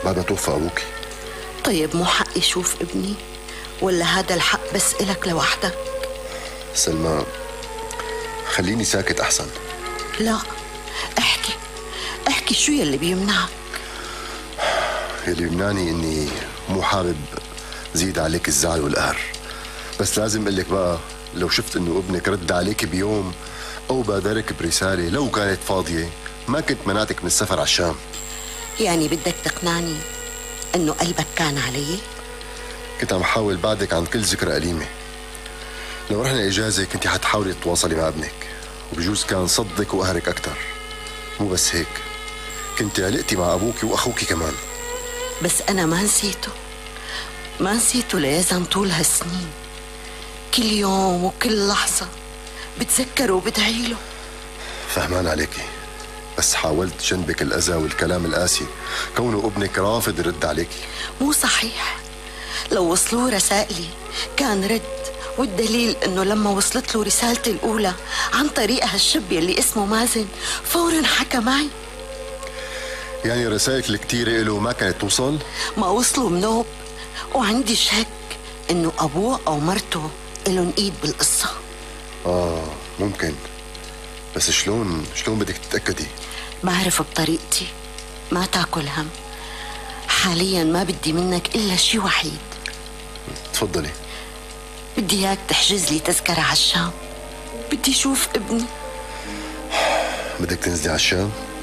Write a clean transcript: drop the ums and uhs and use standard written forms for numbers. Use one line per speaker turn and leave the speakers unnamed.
بعد ما توفى أبوكي.
طيب مو حقي شوف ابني؟ ولا هذا الحق بس إلك لوحدك؟
سلمى خليني ساكت أحسن.
لا، احكي شو يلي بيمنعك؟
يلي بيمنعني إني مو حابب زيد عليك الزعل والقهر، بس لازم أقول لك بقى، لو شفت إنه ابنك رد عليك بيوم أو بادرك برسالة لو كانت فاضية ما كنت منعتك من السفر على الشام.
يعني بدك تقنعني إنه قلبك كان علي؟
كنت عم حاول بعدك عن كل ذكرى أليمة. لو رحنا إجازة كنت حتحاولي تتواصلي مع ابنك، وبجوز كان صدك وقهرك أكتر. مو بس هيك، كنت علقتي مع أبوك وأخوك كمان.
بس أنا ما نسيته ليزن طول هالسنين. كل يوم وكل لحظة بتذكره وبدعيله.
فهمان عليكي، بس حاولت جنبك الأذى والكلام القاسي كونه ابنك رافض يرد عليكي.
مو صحيح، لو وصلوا رسائلي كان رد، والدليل انه لما وصلت له رسالتي الاولى عن طريق هالشاب اللي اسمه مازن فورا حكى معي.
يعني رسائلك الكتيرة له ما كانت توصل؟
ما وصلوا منوب، وعندي شك انه ابوه او مرته لهم ايد بالقصة.
ممكن، بس شلون بدك تتأكدي؟
بعرف بطريقتي، ما تاكل هم. حاليا ما بدي منك الا شي وحيد.
تفضلي.
بدي اياك تحجز لي تذكرة على الشام، بدي اشوف ابني.
بدك تنزلي على الشام؟